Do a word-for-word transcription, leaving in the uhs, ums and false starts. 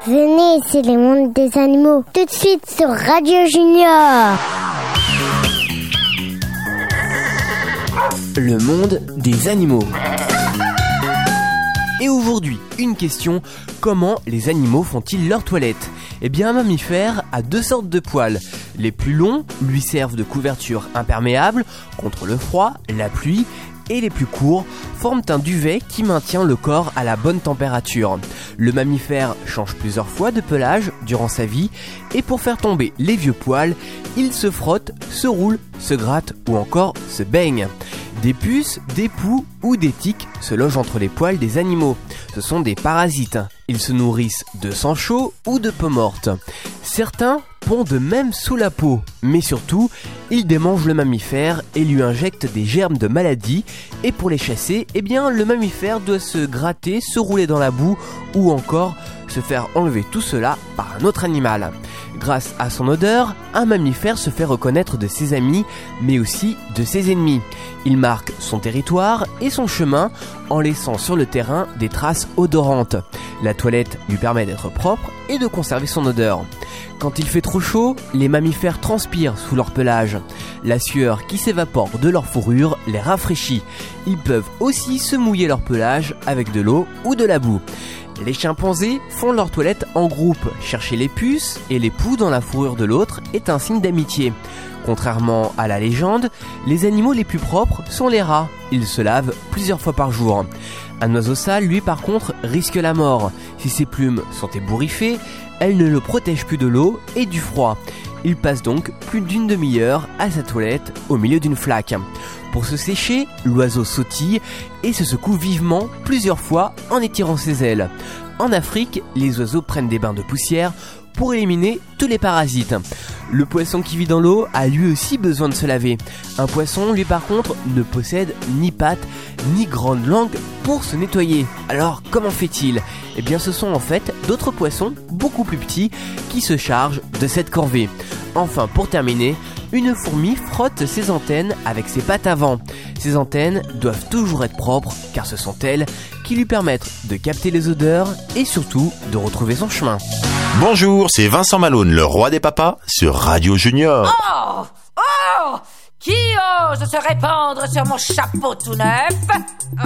Venez, c'est le monde des animaux. Tout de suite sur Radio Junior. Le monde des animaux. Et aujourd'hui, une question, comment les animaux font-ils leur toilette ? Eh bien, un mammifère a deux sortes de poils. Les plus longs lui servent de couverture imperméable contre le froid, la pluie, et les plus courts forment un duvet qui maintient le corps à la bonne température. Le mammifère change plusieurs fois de pelage durant sa vie et pour faire tomber les vieux poils, il se frotte, se roule, se gratte ou encore se baigne. Des puces, des poux ou des tiques se logent entre les poils des animaux. Ce sont des parasites. Ils se nourrissent de sang chaud ou de peau morte. Certains pondent même sous la peau, mais surtout, ils démangent le mammifère et lui injectent des germes de maladies. Et pour les chasser, eh bien, le mammifère doit se gratter, se rouler dans la boue ou encore se faire enlever tout cela par un autre animal. Grâce à son odeur, un mammifère se fait reconnaître de ses amis, mais aussi de ses ennemis. Il marque son territoire et son chemin en laissant sur le terrain des traces odorantes. La toilette lui permet d'être propre et de conserver son odeur. Quand il fait trop chaud, les mammifères transpirent sous leur pelage. La sueur qui s'évapore de leur fourrure les rafraîchit. Ils peuvent aussi se mouiller leur pelage avec de l'eau ou de la boue. Les chimpanzés font leur toilette en groupe. Chercher les puces et les poux dans la fourrure de l'autre est un signe d'amitié. Contrairement à la légende, les animaux les plus propres sont les rats. Ils se lavent plusieurs fois par jour. Un oiseau sale, lui, par contre, risque la mort. Si ses plumes sont ébouriffées, elles ne le protègent plus de l'eau et du froid. Il passe donc plus d'une demi-heure à sa toilette au milieu d'une flaque. Pour se sécher, l'oiseau sautille et se secoue vivement plusieurs fois en étirant ses ailes. En Afrique, les oiseaux prennent des bains de poussière pour éliminer tous les parasites. Le poisson qui vit dans l'eau a lui aussi besoin de se laver. Un poisson, lui par contre, ne possède ni pattes ni grande langue pour se nettoyer. Alors comment fait-il ? Eh bien ce sont en fait d'autres poissons beaucoup plus petits qui se chargent de cette corvée. Enfin pour terminer, une fourmi frotte ses antennes avec ses pattes avant. Ces antennes doivent toujours être propres car ce sont elles qui lui permettent de capter les odeurs et surtout de retrouver son chemin. Bonjour, c'est Vincent Malone, le roi des papas, sur Radio Junior. Oh Oh Qui ose se répandre sur mon chapeau tout neuf ?